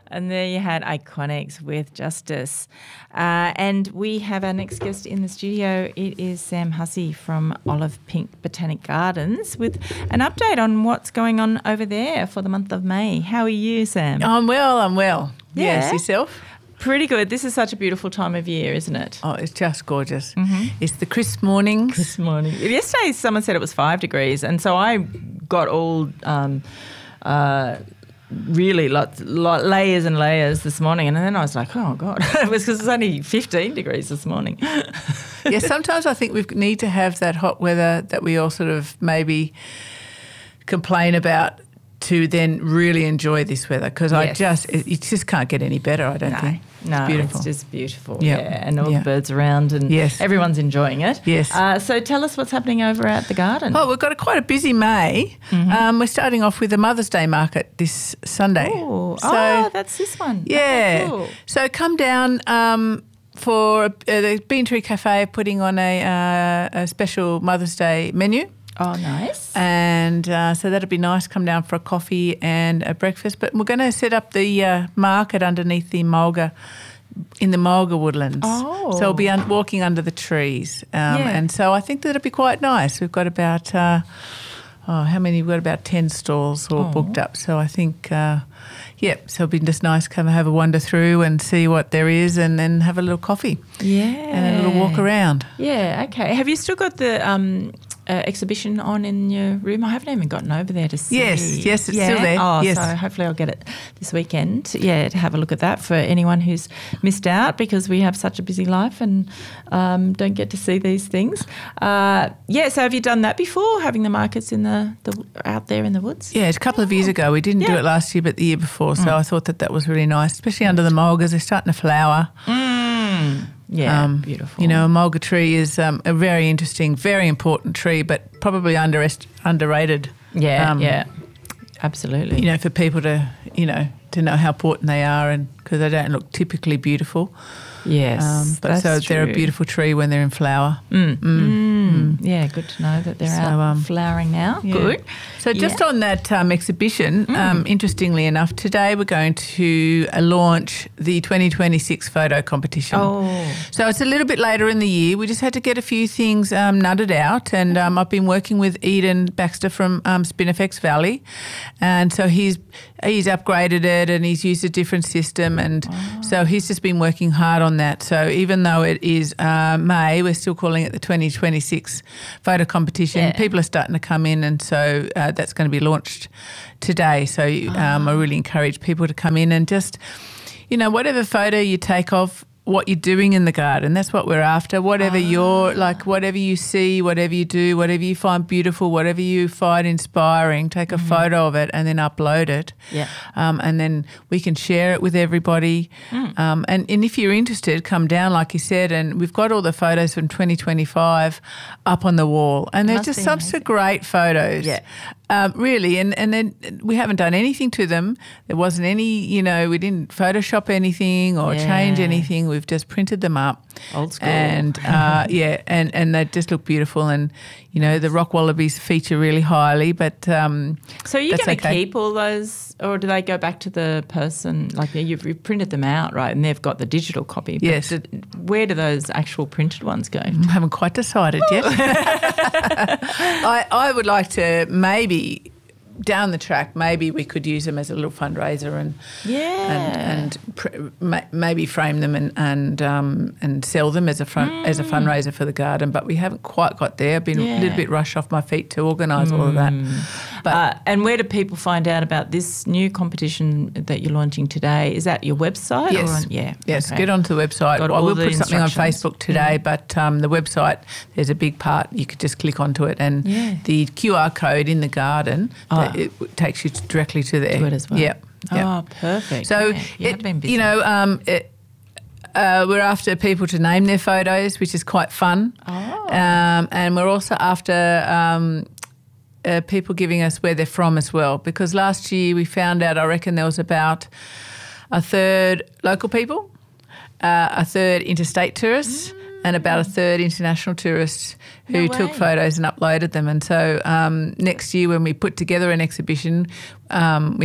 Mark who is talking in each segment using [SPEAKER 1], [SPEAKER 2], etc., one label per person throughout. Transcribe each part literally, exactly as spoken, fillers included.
[SPEAKER 1] And there you had Iconics with Justice. Uh, and we have our next guest in the studio. It is Sam Hussey from Olive Pink Botanic Gardens with an update on what's going on over there for the month of May. How are you, Sam?
[SPEAKER 2] I'm well, I'm well.
[SPEAKER 1] Yeah.
[SPEAKER 2] Yes, yourself?
[SPEAKER 1] Pretty good. This is such a beautiful time of year, isn't it?
[SPEAKER 2] Oh, it's just gorgeous. Mm-hmm. It's the crisp mornings.
[SPEAKER 1] This morning. Yesterday someone said it was five degrees and so I got all um, uh, really lots, lot, layers and layers this morning and then I was like, oh, God, it was because it's only fifteen degrees this morning.
[SPEAKER 2] Yeah, sometimes I think we need to have that hot weather that we all sort of maybe complain about to then really enjoy this weather because yes. I just, it, you just can't get any better, I don't
[SPEAKER 1] no,
[SPEAKER 2] think.
[SPEAKER 1] No,
[SPEAKER 2] it's beautiful.
[SPEAKER 1] It's just beautiful.
[SPEAKER 2] Yep.
[SPEAKER 1] Yeah, and all
[SPEAKER 2] yep.
[SPEAKER 1] the birds around and
[SPEAKER 2] yes.
[SPEAKER 1] everyone's enjoying it.
[SPEAKER 2] Yes.
[SPEAKER 1] Uh, so tell us what's happening over at the garden.
[SPEAKER 2] Oh, we've got a, quite a busy May. Mm-hmm. Um, we're starting off with a Mother's Day market this Sunday.
[SPEAKER 1] Ooh.
[SPEAKER 2] So,
[SPEAKER 1] oh, that's this one.
[SPEAKER 2] Yeah.
[SPEAKER 1] Okay, cool.
[SPEAKER 2] So come down um, for uh, the Bean Tree Cafe putting on a, uh, a special Mother's Day menu.
[SPEAKER 1] Oh, nice.
[SPEAKER 2] And uh, so that'll be nice, come down for a coffee and a breakfast. But we're going to set up the uh, market underneath the mulga, in the mulga woodlands.
[SPEAKER 1] Oh.
[SPEAKER 2] So we'll be un- walking under the trees. Um,
[SPEAKER 1] yeah.
[SPEAKER 2] And so I think that'll be quite nice. We've got about, uh, oh, how many? We've got about ten stalls all oh. booked up. So I think, uh, yeah, so it'll be just nice to come and have a wander through and see what there is and then have a little coffee.
[SPEAKER 1] Yeah.
[SPEAKER 2] And a little walk around.
[SPEAKER 1] Yeah, okay. Have you still got the um, uh, exhibition on in your room? I haven't even gotten over there to see.
[SPEAKER 2] Yes, yes, it's
[SPEAKER 1] yeah.
[SPEAKER 2] still there.
[SPEAKER 1] Oh,
[SPEAKER 2] yes.
[SPEAKER 1] so hopefully I'll get it this weekend. Yeah, to have a look at that for anyone who's missed out because we have such a busy life and um, don't get to see these things. Uh, yeah, so have you done that before, having the markets in the, the out there in the woods?
[SPEAKER 2] Yeah, a couple of years ago. We didn't
[SPEAKER 1] yeah.
[SPEAKER 2] do it last year but the year before, so mm. I thought that that was really nice, especially under the mulgas. They're starting to flower.
[SPEAKER 1] Mm. Yeah,
[SPEAKER 2] um,
[SPEAKER 1] beautiful.
[SPEAKER 2] You know, a mulga tree is um, a very interesting, very important tree, but probably under underrated.
[SPEAKER 1] Yeah,
[SPEAKER 2] um,
[SPEAKER 1] yeah, absolutely.
[SPEAKER 2] You know, for people to, you know, to know how important they are and because they don't look typically beautiful.
[SPEAKER 1] Yes,
[SPEAKER 2] um, but
[SPEAKER 1] that's
[SPEAKER 2] so
[SPEAKER 1] true.
[SPEAKER 2] they're a beautiful tree when they're in flower.
[SPEAKER 1] Mm.
[SPEAKER 2] Mm. Mm.
[SPEAKER 1] Mm. Yeah, good to know that they're
[SPEAKER 2] so,
[SPEAKER 1] out
[SPEAKER 2] um,
[SPEAKER 1] flowering now.
[SPEAKER 2] Yeah.
[SPEAKER 1] Good.
[SPEAKER 2] So just
[SPEAKER 1] yeah.
[SPEAKER 2] on that um, exhibition,
[SPEAKER 1] mm.
[SPEAKER 2] um, interestingly enough, today we're going to uh, launch the twenty twenty-six photo competition.
[SPEAKER 1] Oh.
[SPEAKER 2] So it's a little bit later in the year. We just had to get a few things um, nutted out and um, I've been working with Eden Baxter from um, Spinifex Valley and so he's he's upgraded it and he's used a different system and oh. so he's just been working hard on that. So even though it is uh, May, we're still calling it the twenty twenty-six photo competition.
[SPEAKER 1] Yeah.
[SPEAKER 2] People are starting to come in and so uh, that's going to be launched today. So um, oh. I really encourage people to come in and just, you know, whatever photo you take of what you're doing in the garden, that's what we're after. Whatever oh. you're, like whatever you see, whatever you do, whatever you find beautiful, whatever you find inspiring, take a mm-hmm. photo of it and then upload it.
[SPEAKER 1] Yeah.
[SPEAKER 2] Um, and then we can share it with everybody. Mm. Um, and, and if you're interested, come down, like you said, and we've got all the photos from twenty twenty-five up on the wall. And they're just such amazing. Great photos.
[SPEAKER 1] Yeah.
[SPEAKER 2] Um, really, and, and then we haven't done anything to them. There wasn't any, you know, we didn't Photoshop anything or
[SPEAKER 1] yeah.
[SPEAKER 2] change anything. We've just printed them up.
[SPEAKER 1] Old school.
[SPEAKER 2] And, uh, yeah, and, and they just look beautiful. And, you know, the rock wallabies feature really highly, but um,
[SPEAKER 1] so you're going to
[SPEAKER 2] okay.
[SPEAKER 1] keep all those, or do they go back to the person, like you've, you've printed them out, right, and they've got the digital copy. But
[SPEAKER 2] yes.
[SPEAKER 1] Did, where do those actual printed ones go?
[SPEAKER 2] I haven't quite decided yet. I, I would like to maybe down the track, maybe we could use them as a little fundraiser and
[SPEAKER 1] yeah,
[SPEAKER 2] and, and pr- ma- maybe frame them and and um, and sell them as a front mm. as a fundraiser for the garden. But we haven't quite got there. I've been yeah. a little bit rushed off my feet to organise mm. all of that.
[SPEAKER 1] But uh, and where do people find out about this new competition that you're launching today? Is that your website?
[SPEAKER 2] Yes,
[SPEAKER 1] or on, yeah,
[SPEAKER 2] yes.
[SPEAKER 1] Okay.
[SPEAKER 2] Get onto the website.
[SPEAKER 1] Got
[SPEAKER 2] I will
[SPEAKER 1] the
[SPEAKER 2] put something on Facebook today,
[SPEAKER 1] yeah.
[SPEAKER 2] but um, the website, there's a big part. You could just click onto it, and
[SPEAKER 1] yeah.
[SPEAKER 2] the Q R code in the garden
[SPEAKER 1] oh.
[SPEAKER 2] it takes you directly to there.
[SPEAKER 1] To it as well.
[SPEAKER 2] Yeah.
[SPEAKER 1] Oh, perfect.
[SPEAKER 2] So
[SPEAKER 1] yeah. you,
[SPEAKER 2] it,
[SPEAKER 1] been busy.
[SPEAKER 2] you know, um, it, uh, we're after people to name their photos, which is quite fun.
[SPEAKER 1] Oh.
[SPEAKER 2] Um, and we're also after um, uh, people giving us where they're from as well, because last year we found out, I reckon there was about a third local people, uh, a third interstate tourists, mm. and about a third international tourists who
[SPEAKER 1] no
[SPEAKER 2] took
[SPEAKER 1] way.
[SPEAKER 2] photos and uploaded them. And so um, next year when we put together an exhibition, um, we might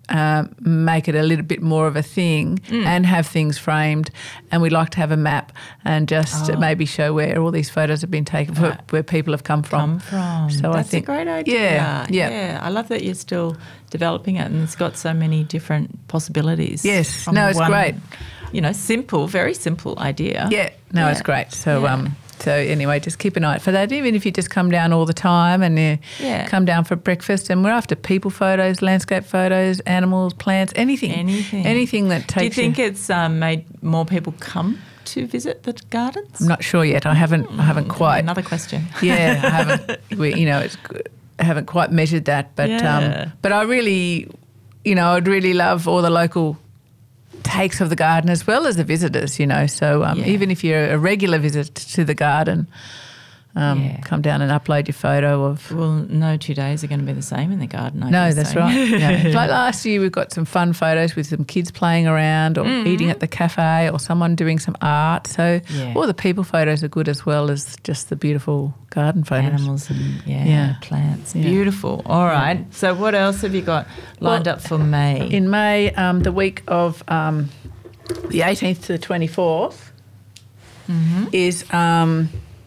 [SPEAKER 2] um, make it a little bit more of a thing mm. and have things framed. And we'd like to have a map and just
[SPEAKER 1] oh.
[SPEAKER 2] maybe show where all these photos have been taken,
[SPEAKER 1] right.
[SPEAKER 2] where people have come from.
[SPEAKER 1] Come from.
[SPEAKER 2] So
[SPEAKER 1] That's
[SPEAKER 2] I think,
[SPEAKER 1] a great idea.
[SPEAKER 2] Yeah, yeah.
[SPEAKER 1] Yeah. I love that you're still developing it and it's got so many different possibilities.
[SPEAKER 2] Yes. No, it's
[SPEAKER 1] one,
[SPEAKER 2] great.
[SPEAKER 1] You know, simple, very simple idea.
[SPEAKER 2] Yeah. No,
[SPEAKER 1] yeah.
[SPEAKER 2] it's great. So,
[SPEAKER 1] yeah.
[SPEAKER 2] um, So anyway, just keep an eye out for that. Even if you just come down all the time and you
[SPEAKER 1] yeah.
[SPEAKER 2] come down for breakfast, and we're after people photos, landscape photos, animals, plants, anything,
[SPEAKER 1] anything,
[SPEAKER 2] anything that takes.
[SPEAKER 1] Do you think
[SPEAKER 2] you,
[SPEAKER 1] it's um, made more people come to visit the gardens?
[SPEAKER 2] I'm not sure yet. I haven't. I haven't quite.
[SPEAKER 1] Another question.
[SPEAKER 2] Yeah, I haven't. We, you know, it's. I haven't quite measured that, but
[SPEAKER 1] yeah.
[SPEAKER 2] um, but I really, you know, I'd really love all the local takes of the garden as well as the visitors, you know. So um,
[SPEAKER 1] yeah.
[SPEAKER 2] even if you're a regular visit to the garden, um,
[SPEAKER 1] yeah.
[SPEAKER 2] come down and upload your photo of.
[SPEAKER 1] Well, no two days are going to be the same in the garden. I
[SPEAKER 2] no,
[SPEAKER 1] guess,
[SPEAKER 2] that's
[SPEAKER 1] so.
[SPEAKER 2] right. No. Like last year, we've got some fun photos with some kids playing around or
[SPEAKER 1] mm-hmm.
[SPEAKER 2] eating at the cafe or someone doing some art. So
[SPEAKER 1] yeah.
[SPEAKER 2] all the people photos are good as well as just the beautiful garden photos.
[SPEAKER 1] Animals and yeah,
[SPEAKER 2] yeah.
[SPEAKER 1] plants.
[SPEAKER 2] Yeah.
[SPEAKER 1] Beautiful. All right.
[SPEAKER 2] Yeah.
[SPEAKER 1] So what else have you got lined
[SPEAKER 2] well,
[SPEAKER 1] up for May?
[SPEAKER 2] In May, um, the week of um, the eighteenth to the twenty-fourth
[SPEAKER 1] mm-hmm.
[SPEAKER 2] is um,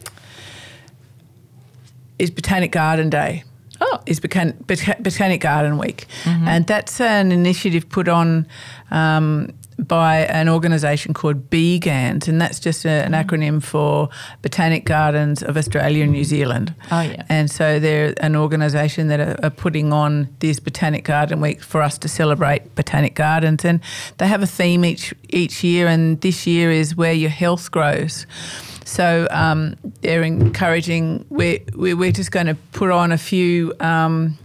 [SPEAKER 2] is Botanic Garden Day.
[SPEAKER 1] Oh.
[SPEAKER 2] Is Botan- Bot- Botanic Garden Week.
[SPEAKER 1] Mm-hmm.
[SPEAKER 2] And that's an initiative put on um, by an organisation called B GANS, and that's just a, an acronym for Botanic Gardens of Australia and New Zealand.
[SPEAKER 1] Oh, yeah.
[SPEAKER 2] And so they're an organisation that are, are putting on this Botanic Garden Week for us to celebrate botanic gardens. And they have a theme each each year, and this year is Where Your Health Grows. So um, they're encouraging, we're, we're just going to put on a few um,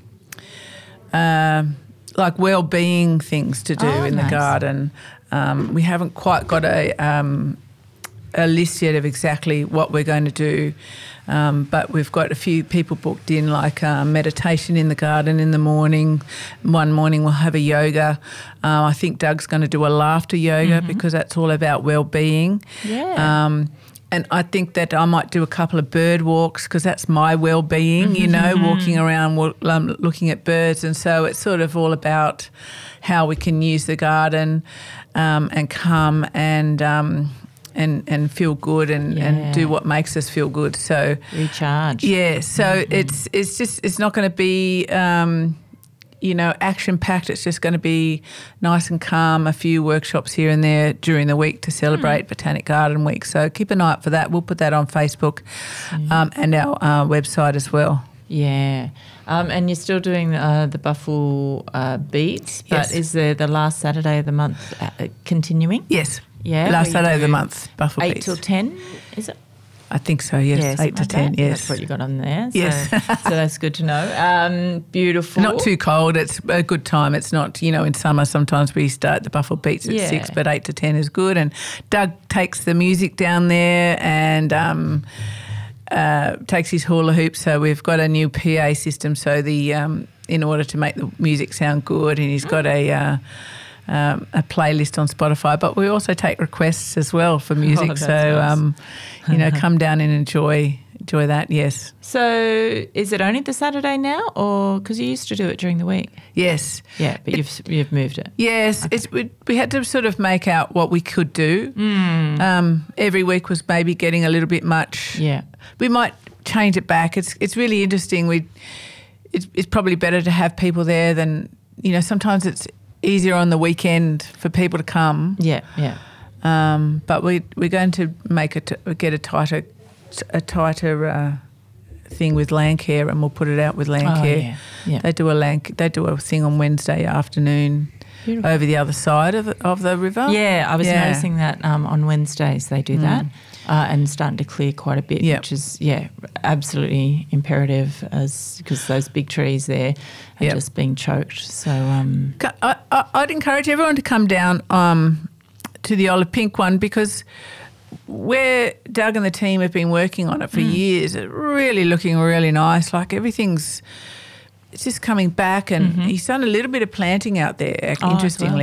[SPEAKER 2] uh, like well-being things to do
[SPEAKER 1] oh,
[SPEAKER 2] in
[SPEAKER 1] nice.
[SPEAKER 2] the garden. Um, we haven't quite got a, um, a list yet of exactly what we're going to do, um, but we've got a few people booked in, like uh, meditation in the garden in the morning. One morning we'll have a yoga. Uh, I think Doug's going to do a laughter yoga mm-hmm. because that's all about well-being.
[SPEAKER 1] Yeah.
[SPEAKER 2] Um, And I think that I might do a couple of bird walks because that's my well-being, you know, walking around um, looking at birds. And so it's sort of all about how we can use the garden um, and come and um, and and feel good and,
[SPEAKER 1] yeah.
[SPEAKER 2] and do what makes us feel good. So
[SPEAKER 1] recharge.
[SPEAKER 2] Yeah. So mm-hmm. it's it's just it's not going to be. Um, you know, action-packed. It's just going to be nice and calm, a few workshops here and there during the week to celebrate mm. Botanic Garden Week. So keep an eye out for that. We'll put that on Facebook mm. um, and our uh, website as well.
[SPEAKER 1] Yeah. Um, and you're still doing uh, the Buffel uh, Beats, but
[SPEAKER 2] yes.
[SPEAKER 1] is there the last Saturday of the month uh, continuing?
[SPEAKER 2] Yes.
[SPEAKER 1] Yeah.
[SPEAKER 2] Last Saturday of the month, Buffel
[SPEAKER 1] eight
[SPEAKER 2] Beats.
[SPEAKER 1] eight till ten, is it?
[SPEAKER 2] I think so, yes,
[SPEAKER 1] yes
[SPEAKER 2] eight to
[SPEAKER 1] like
[SPEAKER 2] ten,
[SPEAKER 1] that.
[SPEAKER 2] yes.
[SPEAKER 1] That's what you got on there. So,
[SPEAKER 2] yes.
[SPEAKER 1] so that's good to know. Um, beautiful.
[SPEAKER 2] Not too cold. It's a good time. It's not, you know, in summer sometimes we start the Buffel Beats at
[SPEAKER 1] yeah.
[SPEAKER 2] six, but eight to ten is good. And Doug takes the music down there and um, uh, takes his hula hoop. So we've got a new P A system. So the um, in order to make the music sound good, and he's got a... Uh, Um, a playlist on Spotify, but we also take requests as well for music.
[SPEAKER 1] Oh,
[SPEAKER 2] so,
[SPEAKER 1] nice.
[SPEAKER 2] um, you know, come down and enjoy enjoy that. Yes.
[SPEAKER 1] So, is it only the Saturday now, or because you used to do it during the week?
[SPEAKER 2] Yes.
[SPEAKER 1] Yeah, but it, you've you've moved it.
[SPEAKER 2] Yes, okay. it's, we, we had to sort of make out what we could do.
[SPEAKER 1] Mm.
[SPEAKER 2] Um, every week was maybe getting a little bit much.
[SPEAKER 1] Yeah,
[SPEAKER 2] we might change it back. It's it's really interesting. We it's, it's probably better to have people there than, you know. Sometimes it's easier on the weekend for people to come.
[SPEAKER 1] Yeah, yeah.
[SPEAKER 2] Um, but we we're going to make it get a tighter a tighter uh, thing with Landcare, and we'll put it out with Landcare.
[SPEAKER 1] Oh, yeah, yeah.
[SPEAKER 2] They do a Land, they do a thing on Wednesday afternoon. Beautiful. Over the other side of of the river.
[SPEAKER 1] Yeah, I was
[SPEAKER 2] yeah.
[SPEAKER 1] noticing that um, on Wednesdays they do mm. that, uh, and starting to clear quite a bit,
[SPEAKER 2] yep.
[SPEAKER 1] which is yeah absolutely imperative, as because those big trees there are yep. just being choked. So um,
[SPEAKER 2] I, I, I'd encourage everyone to come down um, to the Olive Pink one, because where Doug and the team have been working on it for mm. years, it's really looking really nice. Like everything's. It's just coming back, and mm-hmm. he's done a little bit of planting out there,
[SPEAKER 1] oh,
[SPEAKER 2] interestingly,
[SPEAKER 1] well.
[SPEAKER 2] but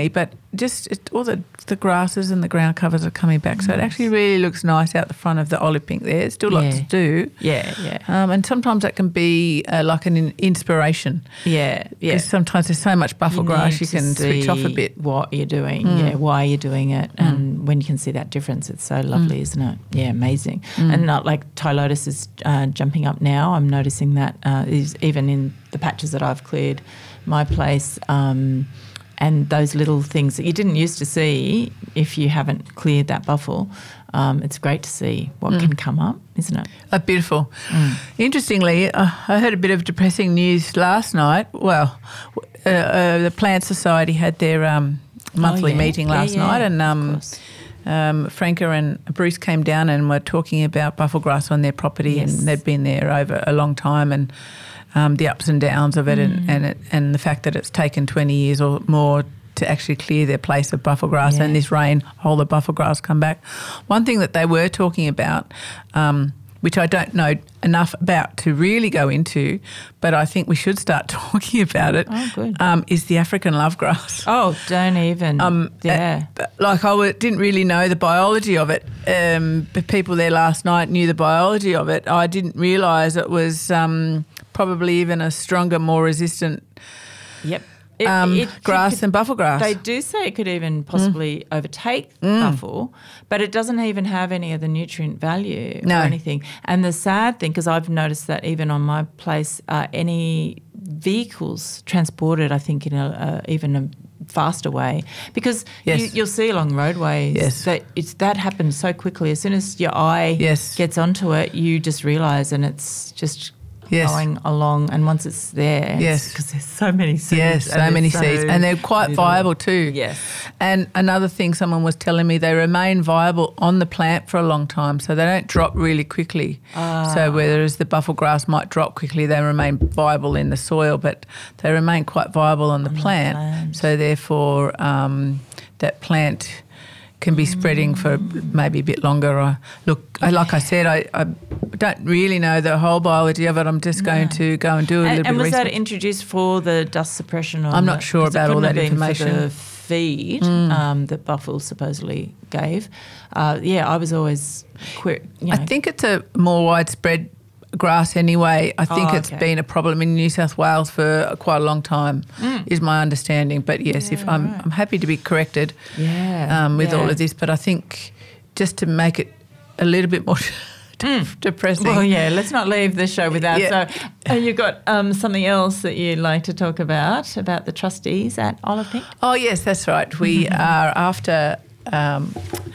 [SPEAKER 2] just it, all the, the grasses and the ground covers are coming back. So it actually really looks nice out the front of the olive pink there. It's still lots
[SPEAKER 1] Yeah.
[SPEAKER 2] to do.
[SPEAKER 1] Yeah, yeah.
[SPEAKER 2] Um, and sometimes that can be uh, like an in- inspiration.
[SPEAKER 1] Yeah, yeah.
[SPEAKER 2] Because sometimes there's so much buffel grass
[SPEAKER 1] need
[SPEAKER 2] you
[SPEAKER 1] to
[SPEAKER 2] can switch off a
[SPEAKER 1] see
[SPEAKER 2] bit.
[SPEAKER 1] what you're doing, yeah, why you're doing it, and when you can see that difference, it's so lovely, isn't it? Yeah, amazing. And not like Thai lotus is uh, jumping up now. I'm noticing that uh, is even in the patches that I've cleared my place, um, and those little things that you didn't used to see if you haven't cleared that buffle. Um, it's great to see what can come up, isn't it?
[SPEAKER 2] Oh, beautiful. Interestingly, uh, I heard a bit of depressing news last night. Well, uh, uh, the Plant Society had their um, monthly
[SPEAKER 1] Oh, yeah.
[SPEAKER 2] meeting last
[SPEAKER 1] Yeah, yeah,
[SPEAKER 2] night, and
[SPEAKER 1] of
[SPEAKER 2] um,
[SPEAKER 1] course.
[SPEAKER 2] um, Franca and Bruce came down and were talking about buffel grass on their property,
[SPEAKER 1] Yes.
[SPEAKER 2] and they'd been there over a long time, and um, the ups and downs of it, and and, it, and the fact that it's taken twenty years or more to actually clear their place of buffel grass,
[SPEAKER 1] Yeah.
[SPEAKER 2] and this rain, all the buffel grass come back. One thing that they were talking about, um, which I don't know enough about to really go into, but I think we should start talking about it,
[SPEAKER 1] Oh, good.
[SPEAKER 2] um, is the African love grass.
[SPEAKER 1] Oh, don't even.
[SPEAKER 2] Um,
[SPEAKER 1] yeah.
[SPEAKER 2] uh, like I w- didn't really know the biology of it. Um, but people there last night knew the biology of it. I didn't realise it was um, probably even a stronger, more resistant
[SPEAKER 1] Yep. It,
[SPEAKER 2] um,
[SPEAKER 1] it
[SPEAKER 2] grass
[SPEAKER 1] could-
[SPEAKER 2] than buffel grass.
[SPEAKER 1] They do say it could even possibly overtake buffel, but it doesn't even have any of the nutrient value
[SPEAKER 2] No.
[SPEAKER 1] or anything. And the sad thing, because I've noticed that even on my place, uh, any vehicles transported, I think, in a, a even a faster way, because
[SPEAKER 2] Yes.
[SPEAKER 1] you, you'll see along roadways
[SPEAKER 2] Yes.
[SPEAKER 1] that it's that happens so quickly. As soon as your eye
[SPEAKER 2] Yes.
[SPEAKER 1] gets onto it, you just realise, and it's just
[SPEAKER 2] Yes.
[SPEAKER 1] going along. And once it's there,
[SPEAKER 2] Yes.
[SPEAKER 1] because there's so many seeds.
[SPEAKER 2] Yes,
[SPEAKER 1] and
[SPEAKER 2] so
[SPEAKER 1] they're
[SPEAKER 2] many seeds. And they're quite
[SPEAKER 1] little.
[SPEAKER 2] viable too.
[SPEAKER 1] Yes.
[SPEAKER 2] And another thing someone was telling me, they remain viable on the plant for a long time, so they don't drop really quickly.
[SPEAKER 1] Ah.
[SPEAKER 2] So whereas the buffel grass might drop quickly, they remain viable in the soil, but they remain quite viable on the, plant.
[SPEAKER 1] plant.
[SPEAKER 2] So therefore um, that plant can be spreading for maybe a bit longer. I, look, I, like I said, I, I don't really know the whole biology of it. I'm just going to go and do a
[SPEAKER 1] And,
[SPEAKER 2] little
[SPEAKER 1] and
[SPEAKER 2] bit
[SPEAKER 1] was
[SPEAKER 2] of
[SPEAKER 1] that
[SPEAKER 2] research.
[SPEAKER 1] introduced for the dust suppression? On
[SPEAKER 2] I'm not
[SPEAKER 1] the-
[SPEAKER 2] sure
[SPEAKER 1] 'cause it
[SPEAKER 2] about all
[SPEAKER 1] couldn't
[SPEAKER 2] that
[SPEAKER 1] have been
[SPEAKER 2] information.
[SPEAKER 1] For the feed um, that buffalo supposedly gave. Uh, yeah, I was always queer. You know,
[SPEAKER 2] I think it's a more widespread grass anyway. I think
[SPEAKER 1] Oh,
[SPEAKER 2] it's
[SPEAKER 1] okay.
[SPEAKER 2] been a problem in New South Wales for quite a long time, is my understanding. But yes, if
[SPEAKER 1] Yeah,
[SPEAKER 2] I'm,
[SPEAKER 1] right.
[SPEAKER 2] I'm happy to be corrected
[SPEAKER 1] Yeah,
[SPEAKER 2] um, with all
[SPEAKER 1] yeah.
[SPEAKER 2] of this. But I think just to make it a little bit more depressing.
[SPEAKER 1] Well, yeah, let's not leave the show without.
[SPEAKER 2] Yeah.
[SPEAKER 1] So, uh, you've got um, something else that you'd like to talk about, about the trustees at Olive Pink?
[SPEAKER 2] Oh yes, that's right. We are after um,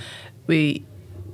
[SPEAKER 2] we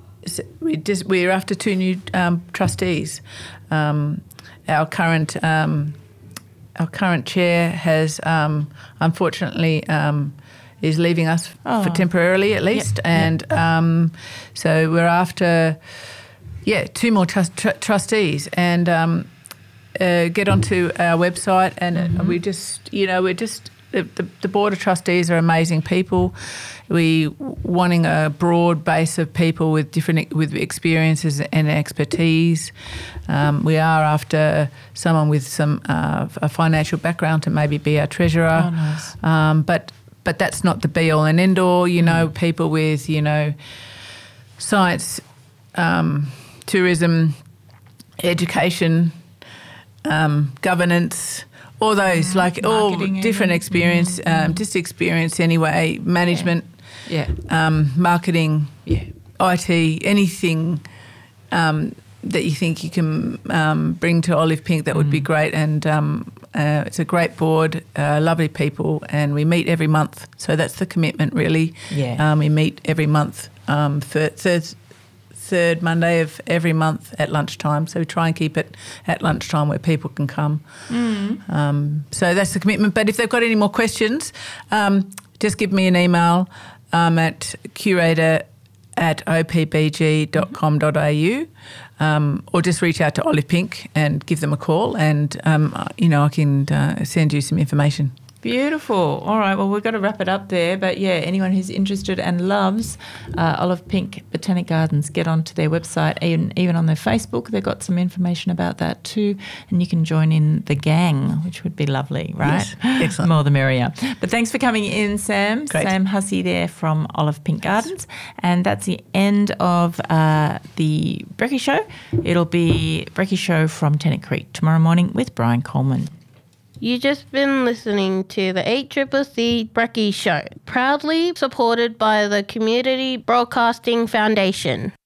[SPEAKER 2] we just we're after two new um, trustees. Um, our current um, our current chair has um, unfortunately um, is leaving us for
[SPEAKER 1] Oh.
[SPEAKER 2] temporarily at least,
[SPEAKER 1] Yep,
[SPEAKER 2] and um, so we're after yeah two more trust, tr- trustees and. Um, Uh, get onto our website and
[SPEAKER 1] Mm-hmm.
[SPEAKER 2] we just, you know, we're just, the, the, the Board of Trustees are amazing people. We wanting a broad base of people with different, with experiences and expertise. Um, we are after someone with some, uh, a financial background to maybe be our treasurer.
[SPEAKER 1] Oh, nice.
[SPEAKER 2] Um, but, but that's not the be all and end all, you know, people with, you know, science, um, tourism, education, Um, governance, all those, like all
[SPEAKER 1] Marketing
[SPEAKER 2] different
[SPEAKER 1] even.
[SPEAKER 2] experience, um, just experience anyway, management,
[SPEAKER 1] Yeah.
[SPEAKER 2] um, marketing,
[SPEAKER 1] Yeah.
[SPEAKER 2] I T, anything um, that you think you can um, bring to Olive Pink, that would be great. And um, uh, it's a great board, uh, lovely people, and we meet every month. So that's the commitment, really.
[SPEAKER 1] Yeah.
[SPEAKER 2] Um, we meet every month, um, for third, third Monday of every month at lunchtime. So we try and keep it at lunchtime where people can come. Um, so that's the commitment. But if they've got any more questions, um, just give me an email um, at curator at o p b g dot com dot a u um, or just reach out to Olive Pink and give them a call and, um, you know, I can uh, send you some information.
[SPEAKER 1] Beautiful. All right. Well, we've got to wrap it up there. But yeah, anyone who's interested and loves uh, Olive Pink Botanic Gardens, get onto their website, even, even on their Facebook. They've got some information about that too. And you can join in the gang, which would be lovely, right?
[SPEAKER 2] Yes. Excellent.
[SPEAKER 1] More the merrier. But thanks for coming in, Sam.
[SPEAKER 2] Great.
[SPEAKER 1] Sam Hussey there from Olive Pink Gardens. And that's the end of uh, the Brekkie Show. It'll be Brekkie Show from Tennant Creek tomorrow morning with Brian Coleman.
[SPEAKER 3] You just been listening to the eight C C C Brekkie Show, proudly supported by the Community Broadcasting Foundation.